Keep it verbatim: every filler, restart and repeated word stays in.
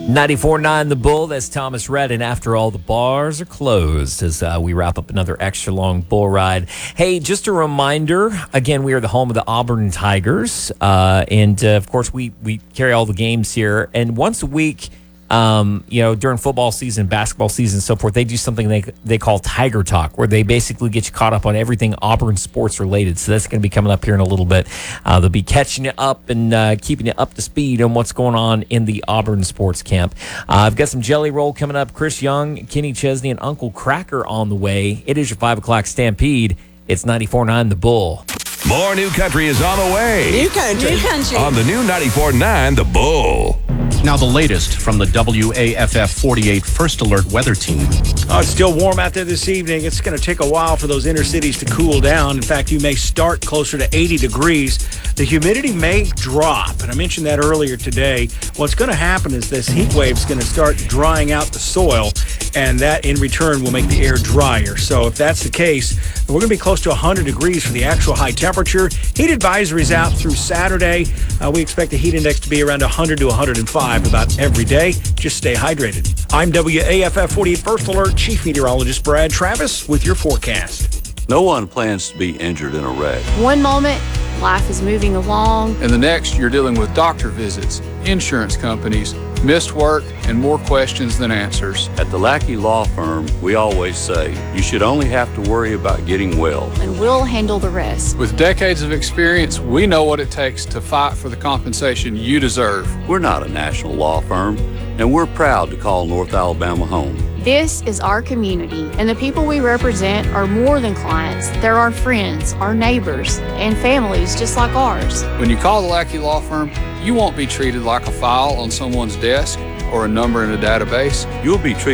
ninety-four point nine The Bull, that's Thomas Rhett, and after all, the bars are closed as uh, we wrap up another extra long bull ride. Hey, just a reminder, again, we are the home of the Auburn Tigers, uh, and uh, of course, we, we carry all the games here, and once a week, Um, you know, during football season, basketball season, and so forth, they do something they they call Tiger Talk, where they basically get you caught up on everything Auburn sports related. So that's going to be coming up here in a little bit. Uh, they'll be catching you up and uh, keeping you up to speed on what's going on in the Auburn sports camp. Uh, I've got some Jelly Roll coming up. Chris Young, Kenny Chesney, and Uncle Cracker on the way. It is your five o'clock Stampede. It's ninety-four point nine The Bull. More new country is on the way. New country. New country. On the new ninety-four point nine The Bull. Now the latest from the W A F F forty-eight First Alert weather team. Oh, it's still warm out there this evening. It's going to take a while for those inner cities to cool down. In fact, you may start closer to eighty degrees. The humidity may drop, and I mentioned that earlier today. What's going to happen is this heat wave is going to start drying out the soil, and that in return will make the air drier. So if that's the case, we're going to be close to one hundred degrees for the actual high temperature. Heat advisories out through Saturday. Uh, we expect the heat index to be around one hundred to one hundred five about every day. Just stay hydrated. I'm W A F F forty-eight First Alert Chief Meteorologist Brad Travis with your forecast. No one plans to be injured in a wreck. One moment, life is moving along. And the next, you're dealing with doctor visits, insurance companies, missed work, and more questions than answers. At the Lackey Law Firm, we always say you should only have to worry about getting well. And we'll handle the rest. With decades of experience, we know what it takes to fight for the compensation you deserve. We're not a national law firm, and we're proud to call North Alabama home. This is our community, and the people we represent are more than clients. They're our friends, our neighbors, and families just like ours. When you call the Lackey Law Firm, you won't be treated like a file on someone's desk or a number in a database. You'll be treated